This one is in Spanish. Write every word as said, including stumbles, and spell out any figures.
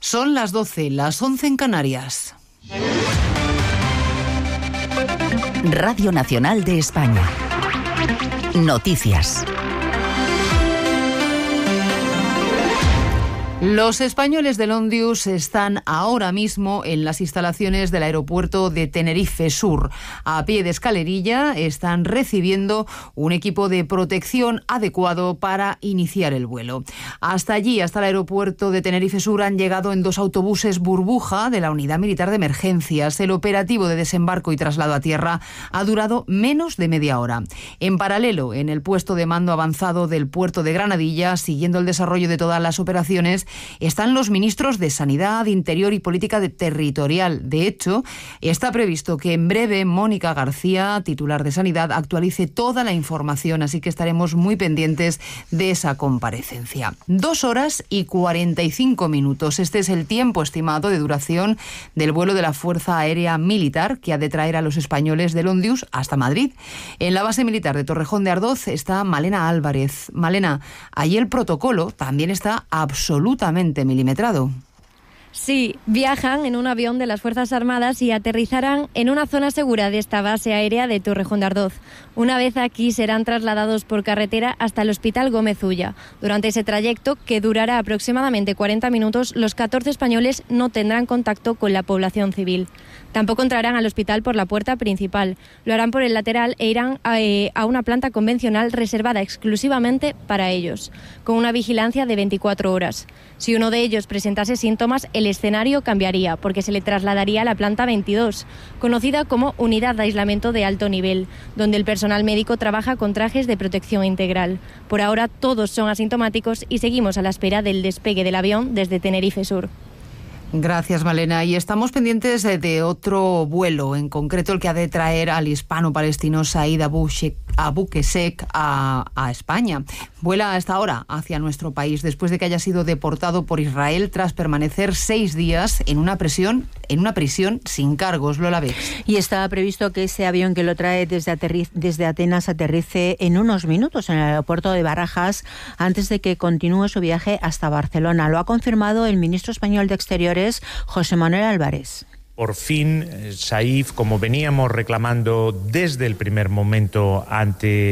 Son las doce, las once en Canarias. Radio Nacional de España. Noticias. Los españoles del Ondius están ahora mismo en las instalaciones del aeropuerto de Tenerife Sur. A pie de escalerilla están recibiendo un equipo de protección adecuado para iniciar el vuelo. Hasta allí, hasta el aeropuerto de Tenerife Sur, han llegado en dos autobuses burbuja de la Unidad Militar de Emergencias. El operativo de desembarco y traslado a tierra ha durado menos de media hora. En paralelo, en el puesto de mando avanzado del puerto de Granadilla, siguiendo el desarrollo de todas las operaciones, están los ministros de Sanidad, Interior y Política Territorial. De hecho, está previsto que en breve Mónica García, titular de Sanidad, actualice toda la información, así que estaremos muy pendientes de esa comparecencia. Dos horas y cuarenta y cinco minutos. Este es el tiempo estimado de duración del vuelo de la Fuerza Aérea Militar que ha de traer a los españoles del Ondius hasta Madrid. En la base militar de Torrejón de Ardoz está Malena Álvarez. Malena, allí el protocolo también está absolutamente milimetrado. Sí, viajan en un avión de las Fuerzas Armadas y aterrizarán en una zona segura de esta base aérea de Torrejón de Ardoz. Una vez aquí serán trasladados por carretera hasta el Hospital Gómez Ulla. Durante ese trayecto, que durará aproximadamente cuarenta minutos, los catorce españoles no tendrán contacto con la población civil. Tampoco entrarán al hospital por la puerta principal. Lo harán por el lateral e irán a, eh, a una planta convencional reservada exclusivamente para ellos, con una vigilancia de veinticuatro horas. Si uno de ellos presentase síntomas, el escenario cambiaría, porque se le trasladaría a la planta veintidós, conocida como Unidad de Aislamiento de Alto Nivel, donde el personal médico trabaja con trajes de protección integral. Por ahora todos son asintomáticos y seguimos a la espera del despegue del avión desde Tenerife Sur. Gracias, Malena. Y estamos pendientes de otro vuelo, en concreto el que ha de traer al hispano-palestino Said Abuqeseq a, a España. Vuela a esta hora hacia nuestro país después de que haya sido deportado por Israel tras permanecer seis días en una prisión, en una prisión sin cargos. Lola Vex. Y está previsto que ese avión que lo trae desde, aterriz, desde Atenas aterrice en unos minutos en el aeropuerto de Barajas antes de que continúe su viaje hasta Barcelona. Lo ha confirmado el ministro español de Exteriores, José Manuel Álvarez. Por fin, Saif, como veníamos reclamando desde el primer momento ante